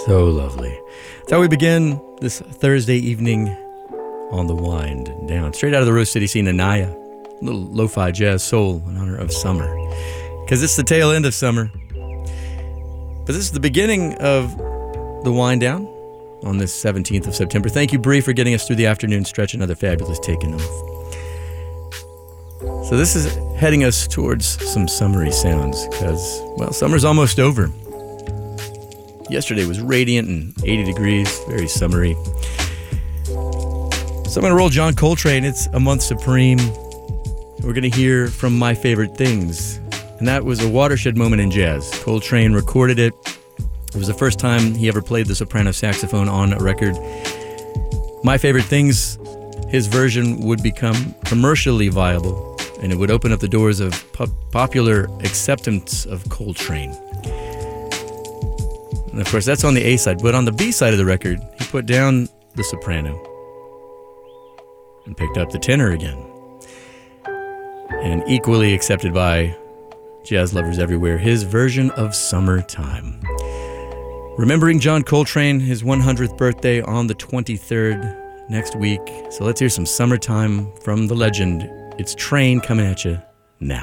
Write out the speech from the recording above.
So lovely. That's how we begin this Thursday evening on the Wind Down. Straight out of the Rose City scene, Anaya. A little lo-fi jazz soul in honor of summer. Because it's the tail end of summer. But this is the beginning of the Wind Down on this 17th of September. Thank you, Bree, for getting us through the afternoon stretch. Another fabulous taking off. So this is heading us towards some summery sounds because, well, summer's almost over. Yesterday was radiant and 80 degrees, very summery. So I'm going to roll John Coltrane. It's A Month Supreme. We're going to hear from My Favorite Things. And that was a watershed moment in jazz. Coltrane recorded it. It was the first time he ever played the soprano saxophone on a record. My Favorite Things, his version would become commercially viable, and it would open up the doors of popular acceptance of Coltrane. And of course, that's on the A side. But on the B side of the record, he put down the soprano and picked up the tenor again. And equally accepted by jazz lovers everywhere, his version of Summertime. Remembering John Coltrane, his 100th birthday on the 23rd next week. So let's hear some Summertime from the legend. It's Train coming at you